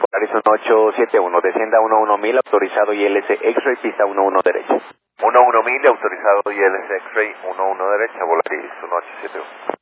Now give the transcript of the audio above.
Volaris 1871, descienda 11000, autorizado ILS X-Ray, pista 11 derecha. 11000, autorizado ILS X-Ray 11 derecha, Volaris 1871.